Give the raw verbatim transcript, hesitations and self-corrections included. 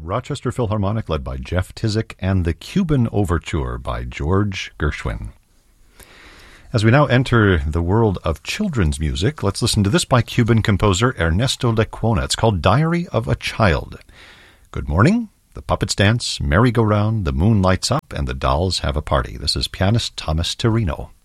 Rochester Philharmonic led by Jeff Tizik and the Cuban Overture by George Gershwin. As we now enter the world of children's music, let's listen to this by Cuban composer Ernesto Lecuona. It's called Diary of a Child. Good morning. The puppets dance, merry-go-round, the moon lights up, and the dolls have a party. This is pianist Thomas Tirino.